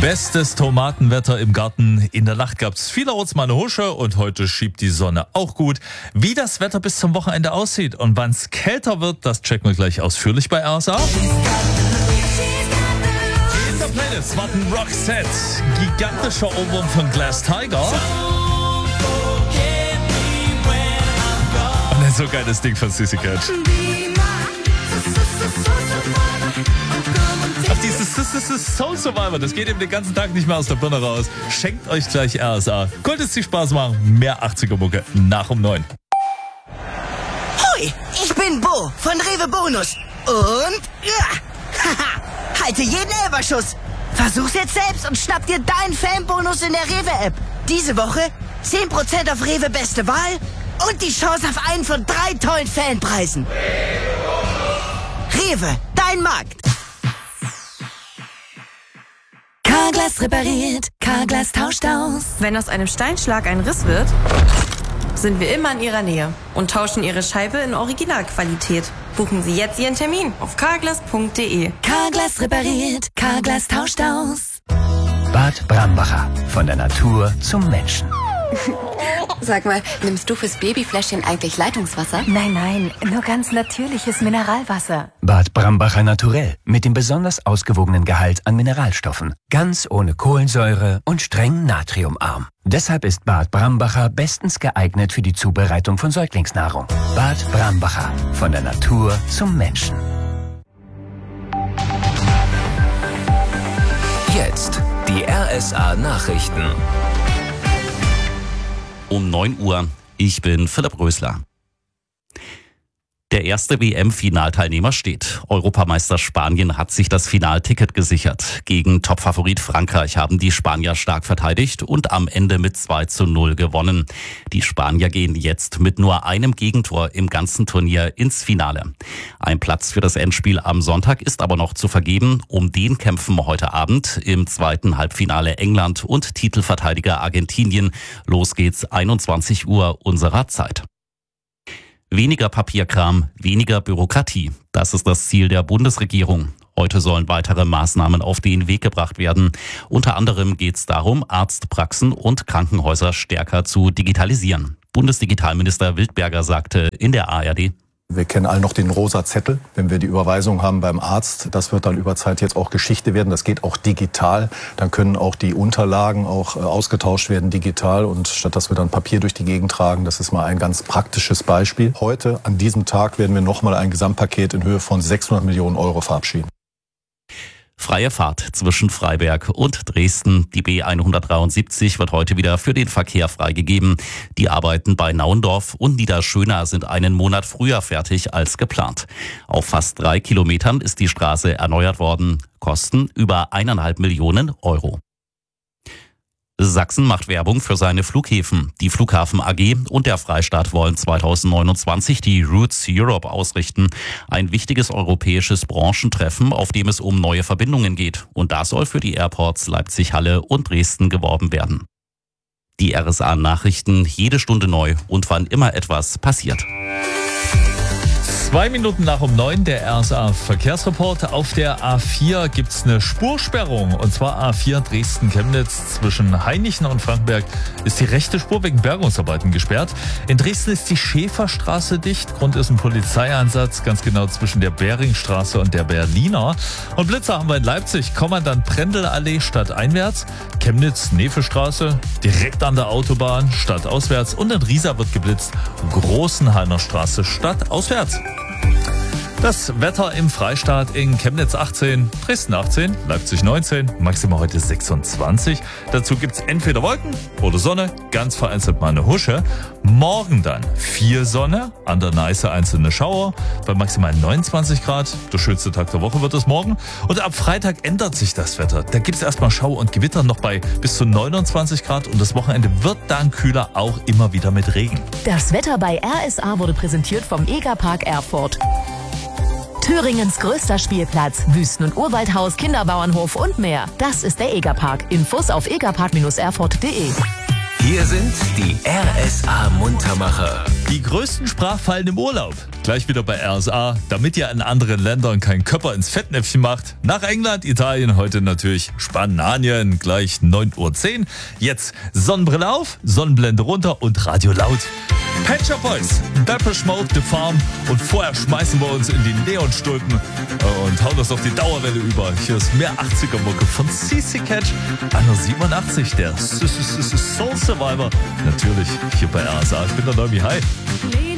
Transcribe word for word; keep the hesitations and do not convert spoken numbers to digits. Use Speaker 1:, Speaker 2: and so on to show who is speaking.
Speaker 1: Bestes Tomatenwetter im Garten. In der Nacht gab es vielerorts mal eine Husche und heute schiebt die Sonne auch gut. Wie das Wetter bis zum Wochenende aussieht und wann es kälter wird, das checken wir gleich ausführlich bei R S A. In der Playlist warten Roxette, gigantischer Ohrwurm von Glass Tiger. Und ein so geiles Ding von Sissy Catch. Auf dieses das, das, das Soul Survivor, das geht eben den ganzen Tag nicht mehr aus der Birne raus. Schenkt euch gleich R S A. Könnte es sich Spaß machen. Mehr achtziger-Mucke nach um neun.
Speaker 2: Hoi, ich bin Bo von Rewe Bonus. Und ja, haha, halte jeden Elferschuss. Versuch's jetzt selbst und schnapp dir deinen Fanbonus in der Rewe-App. Diese Woche zehn Prozent auf Rewe Beste Wahl und die Chance auf einen von drei tollen Fanpreisen. Rewe, dein Markt.
Speaker 3: Carglass repariert, Carglass tauscht aus.
Speaker 4: Wenn aus einem Steinschlag ein Riss wird, sind wir immer in Ihrer Nähe und tauschen Ihre Scheibe in Originalqualität. Buchen Sie jetzt Ihren Termin auf carglass punkt de.
Speaker 3: Carglass repariert, Carglass tauscht aus.
Speaker 5: Bad Brambacher. Von der Natur zum Menschen.
Speaker 6: Sag mal, nimmst du fürs Babyfläschchen eigentlich Leitungswasser?
Speaker 7: Nein, nein, nur ganz natürliches Mineralwasser.
Speaker 5: Bad Brambacher Naturell. Mit dem besonders ausgewogenen Gehalt an Mineralstoffen. Ganz ohne Kohlensäure und streng natriumarm. Deshalb ist Bad Brambacher bestens geeignet für die Zubereitung von Säuglingsnahrung. Bad Brambacher. Von der Natur zum Menschen.
Speaker 8: Jetzt die R S A Nachrichten.
Speaker 9: Um neun Uhr. Ich bin Philipp Rösler. Der erste W M-Finalteilnehmer steht. Europameister Spanien hat sich das Finalticket gesichert. Gegen Topfavorit Frankreich haben die Spanier stark verteidigt und am Ende mit zwei zu null gewonnen. Die Spanier gehen jetzt mit nur einem Gegentor im ganzen Turnier ins Finale. Ein Platz für das Endspiel am Sonntag ist aber noch zu vergeben. Um den kämpfen heute Abend im zweiten Halbfinale England und Titelverteidiger Argentinien. Los geht's einundzwanzig Uhr unserer Zeit. Weniger Papierkram, weniger Bürokratie. Das ist das Ziel der Bundesregierung. Heute sollen weitere Maßnahmen auf den Weg gebracht werden. Unter anderem geht es darum, Arztpraxen und Krankenhäuser stärker zu digitalisieren. Bundesdigitalminister Wildberger sagte in der A R D:
Speaker 10: Wir kennen alle noch den rosa Zettel, wenn wir die Überweisung haben beim Arzt. Das wird dann über Zeit jetzt auch Geschichte werden. Das geht auch digital. Dann können auch die Unterlagen auch ausgetauscht werden digital. Und statt dass wir dann Papier durch die Gegend tragen, das ist mal ein ganz praktisches Beispiel. Heute, an diesem Tag, werden wir nochmal ein Gesamtpaket in Höhe von sechshundert Millionen Euro verabschieden.
Speaker 9: Freie Fahrt zwischen Freiberg und Dresden. Die B hundertdreiundsiebzig wird heute wieder für den Verkehr freigegeben. Die Arbeiten bei Nauendorf und Niederschöna sind einen Monat früher fertig als geplant. Auf fast drei Kilometern ist die Straße erneuert worden. Kosten über eineinhalb Millionen Euro. Sachsen macht Werbung für seine Flughäfen. Die Flughafen A G und der Freistaat wollen zweitausendneunundzwanzig die Routes Europe ausrichten. Ein wichtiges europäisches Branchentreffen, auf dem es um neue Verbindungen geht. Und da soll für die Airports Leipzig, Halle und Dresden geworben werden. Die R S A-Nachrichten jede Stunde neu und wann immer etwas passiert.
Speaker 1: Zwei Minuten nach um neun, der R S A-Verkehrsreport. Auf der A vier gibt's eine Spursperrung. Und zwar A vier Dresden-Chemnitz. Zwischen Hainichen und Frankenberg ist die rechte Spur wegen Bergungsarbeiten gesperrt. In Dresden ist die Schäferstraße dicht. Grund ist ein Polizeieinsatz, ganz genau zwischen der Beringstraße und der Berliner. Und Blitzer haben wir in Leipzig. Kommandant Prendl-Allee stadteinwärts. Chemnitz, Nefelstraße, direkt an der Autobahn, stadtauswärts. Und in Riesa wird geblitzt. Großenhainer Straße, stadtauswärts. Das Wetter im Freistaat: in Chemnitz achtzehn, Dresden achtzehn, Leipzig neunzehn, maximal heute sechsundzwanzig. Dazu gibt's entweder Wolken oder Sonne, ganz vereinzelt mal eine Husche. Morgen dann viel Sonne, an der Neiße einzelne Schauer, bei maximal neunundzwanzig Grad. Der schönste Tag der Woche wird es morgen. Und ab Freitag ändert sich das Wetter. Da gibt's erstmal Schauer und Gewitter noch bei bis zu neunundzwanzig Grad. Und das Wochenende wird dann kühler, auch immer wieder mit Regen.
Speaker 3: Das Wetter bei R S A wurde präsentiert vom Egerpark Erfurt. Thüringens größter Spielplatz, Wüsten- und Urwaldhaus, Kinderbauernhof und mehr. Das ist der Egerpark. Infos auf egerpark Bindestrich erfurt punkt de.
Speaker 8: Hier sind die R S A Muntermacher.
Speaker 1: Die größten Sprachfallen im Urlaub. Gleich wieder bei R S A, damit ihr in anderen Ländern keinen Körper ins Fettnäpfchen macht. Nach England, Italien, heute natürlich Spanien, gleich neun Uhr zehn. Jetzt Sonnenbrille auf, Sonnenblende runter und Radio laut. Pet Shop Boys, Depeche Mode, The Farm und vorher schmeißen wir uns in die Neonstulpen und hauen das auf die Dauerwelle über. Hier ist mehr achtziger-Mucke von C C Catch, Anno siebenundachtzig, der Soul Survivor. Natürlich hier bei R S A. Ich bin der Neubi, hi.